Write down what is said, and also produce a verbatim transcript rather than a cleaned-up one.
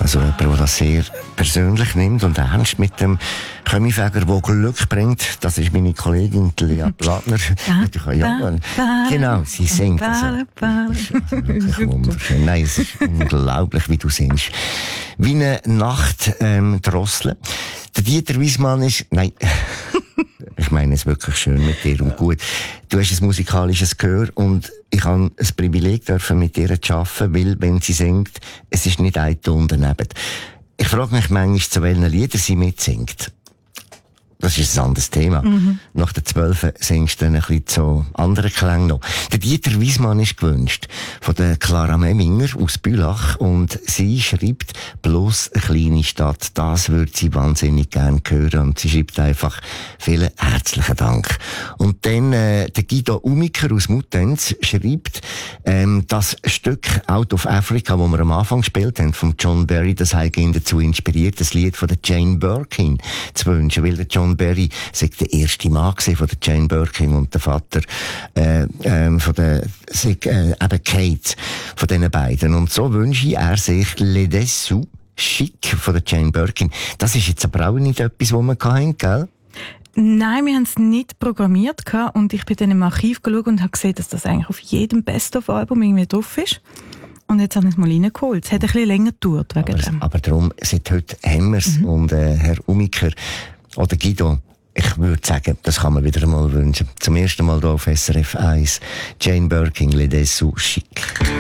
Also jemand, der das sehr persönlich nimmt und ernst mit dem Chemiefäger, der Glück bringt. Das ist meine Kollegin Lea Plattner. Ja, genau, sie singt. Also, das ist wirklich wunderschön. Nein, es ist unglaublich, wie du singst. Wie eine Nacht ähm, drosseln. Der Dieter Wiesmann ist... Nein... Ich meine es wirklich schön mit dir und gut. Du hast ein musikalisches Gehör und ich habe ein Privileg dürfen mit dir zu arbeiten, weil, wenn sie singt, es ist nicht ein Ton daneben. Ich frage mich manchmal, zu welchen Liedern sie mitsingt. Das ist ein anderes Thema. Mhm. Nach der Zwölfe singst du dann ein bisschen zu anderen Klängen noch. Der Dieter Wiesmann ist gewünscht von der Clara Memminger aus Bülach und sie schreibt, bloß eine kleine Stadt, das würde sie wahnsinnig gern hören und sie schreibt einfach, vielen herzlichen Dank. Und dann äh, der Guido Umiker aus Muttenz schreibt, ähm, das Stück Out of Africa, das wir am Anfang gespielt haben, von John Barry, das hat ihn dazu inspiriert, das Lied von der Jane Birkin zu wünschen, weil der John Barry sei der erste Mann von der Jane Birkin und der Vater äh, äh, von der sei, äh, eben Kate von diesen beiden. Und so wünsche er sich Les Dessous Chic von der Jane Birkin. Das ist jetzt aber auch nicht etwas, was wir hatten, gell? Nein, wir haben es nicht programmiert und ich bin dann im Archiv geschaut und habe gesehen, dass das eigentlich auf jedem Best-of-Album irgendwie drauf ist. Und jetzt habe ich es mal reingeholt. Es hat ein bisschen länger gedauert wegen aber, dem. Aber darum, seit heute haben wir es. Mhm. Und äh, Herr Umiker oder Guido, ich würde sagen, das kann man wieder einmal wünschen. Zum ersten Mal hier auf S R F eins. Jane Birkin, Les Dessous Chic.